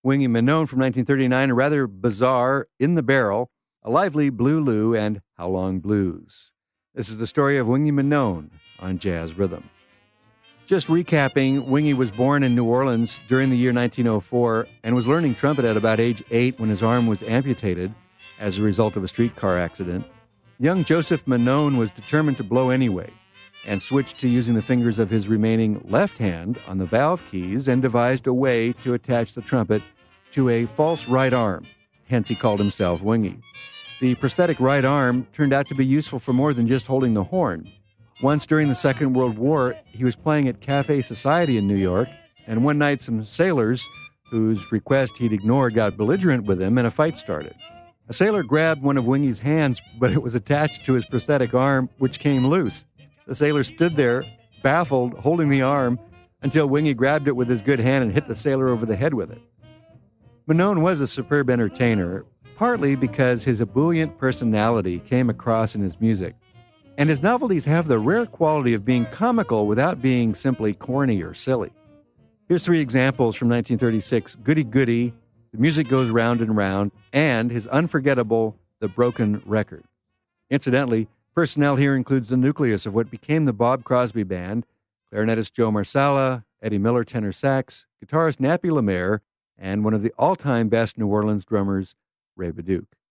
Wingy Manone from 1939, a rather bizarre In the Barrel, A Lively Blue Lou, and How Long Blues. This is the story of Wingy Manone on Jazz Rhythm. Just recapping, Wingy was born in New Orleans during the year 1904 and was learning trumpet at about age 8 when his arm was amputated as a result of a streetcar accident. Young Joseph Manone was determined to blow anyway and switched to using the fingers of his remaining left hand on the valve keys and devised a way to attach the trumpet to a false right arm. Hence he called himself Wingy. The prosthetic right arm turned out to be useful for more than just holding the horn. Once during the Second World War, he was playing at Cafe Society in New York, and one night some sailors, whose request he'd ignored, got belligerent with him and a fight started. A sailor grabbed one of Wingy's hands, but it was attached to his prosthetic arm, which came loose. The sailor stood there, baffled, holding the arm, until Wingy grabbed it with his good hand and hit the sailor over the head with it. Manone was a superb entertainer, partly because his ebullient personality came across in his music, and his novelties have the rare quality of being comical without being simply corny or silly. Here's 3 examples from 1936, Goody Goody, The Music Goes Round and Round, and his unforgettable The Broken Record. Incidentally, personnel here includes the nucleus of what became the Bob Crosby Band, clarinetist Joe Marsala, Eddie Miller tenor sax, guitarist Nappy LaMere, and one of the all-time best New Orleans drummers, Ray Baduch.